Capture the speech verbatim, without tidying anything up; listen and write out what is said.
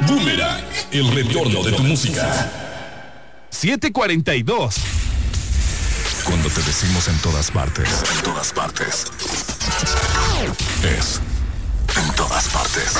Boomerang, el retorno de tu música. siete cuarenta y dos. Cuando te decimos en todas partes, en todas partes, es en todas partes.